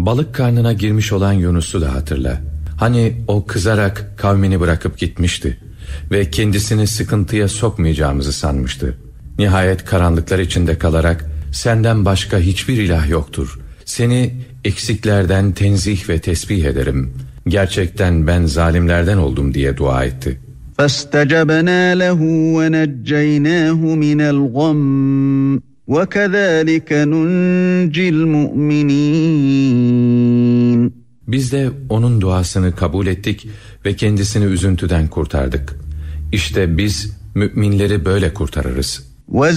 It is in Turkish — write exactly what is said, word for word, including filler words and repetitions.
Balık karnına girmiş olan Yunus'u da hatırla. Hani o kızarak kavmini bırakıp gitmişti ve kendisini sıkıntıya sokmayacağımızı sanmıştı. Nihayet karanlıklar içinde kalarak senden başka hiçbir ilah yoktur, seni eksiklerden tenzih ve tesbih ederim, gerçekten ben zalimlerden oldum diye dua etti. فَاسْتَجَبْنَا لَهُ وَنَجَّيْنَاهُ مِنَ الْغَمِّ وَكَذَٰلِكَ نُنْجِي الْمُؤْمِنِينَ. Biz de onun duasını kabul ettik ve kendisini üzüntüden kurtardık. İşte biz müminleri böyle kurtarırız.